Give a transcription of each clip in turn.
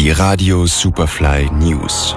Die Radio Superfly News.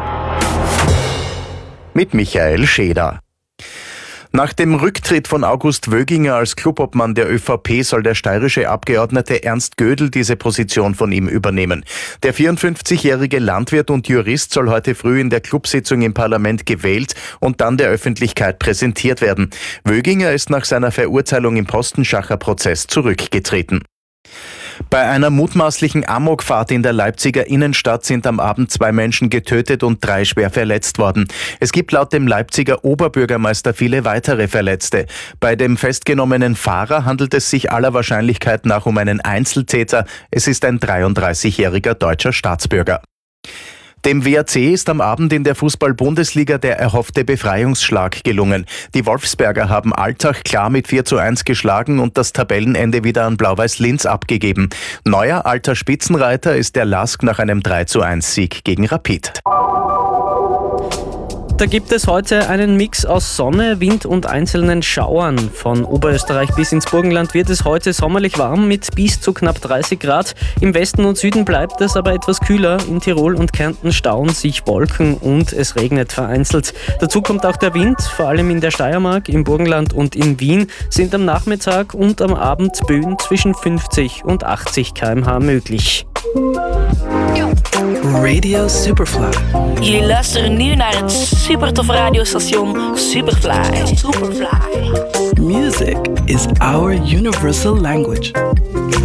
Mit Michael Scheder. Nach dem Rücktritt von August Wöginger als Clubobmann der ÖVP soll der steirische Abgeordnete Ernst Gödel diese Position von ihm übernehmen. Der 54-jährige Landwirt und Jurist soll heute früh in der Clubsitzung im Parlament gewählt und dann der Öffentlichkeit präsentiert werden. Wöginger ist nach seiner Verurteilung im Postenschacher-Prozess zurückgetreten. Bei einer mutmaßlichen Amokfahrt in der Leipziger Innenstadt sind am Abend 2 Menschen getötet und 3 schwer verletzt worden. Es gibt laut dem Leipziger Oberbürgermeister viele weitere Verletzte. Bei dem festgenommenen Fahrer handelt es sich aller Wahrscheinlichkeit nach um einen Einzeltäter. Es ist ein 33-jähriger deutscher Staatsbürger. Dem WAC ist am Abend in der Fußball-Bundesliga der erhoffte Befreiungsschlag gelungen. Die Wolfsberger haben Altach klar mit 4:1 geschlagen und das Tabellenende wieder an Blau-Weiß Linz abgegeben. Neuer alter Spitzenreiter ist der LASK nach einem 3:1-Sieg gegen Rapid. Da gibt es heute einen Mix aus Sonne, Wind und einzelnen Schauern. Von Oberösterreich bis ins Burgenland wird es heute sommerlich warm mit bis zu knapp 30 Grad. Im Westen und Süden bleibt es aber etwas kühler. In Tirol und Kärnten stauen sich Wolken und es regnet vereinzelt. Dazu kommt auch der Wind, vor allem in der Steiermark, im Burgenland und in Wien sind am Nachmittag und am Abend Böen zwischen 50 und 80 km/h möglich. Radio Superfly. Jullie luisteren nu naar het supertoffe radiostation Superfly. Music is our universal language.